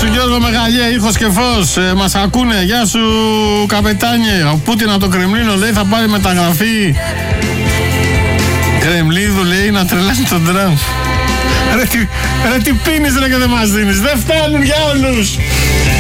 σου Γιώργο Μεγαλία, ήχος και φως. Μας ακούνε, γεια σου καπετάνιε. Ο Πούτιν από το Κρεμλίνο λέει θα πάρει μεταγραφή Κρεμλίδου, λέει, να τρελάσει τον Τραμπ. Ρε τι πίνεις ρε και δεν μας δίνεις. Δεν φτάνουν για όλους.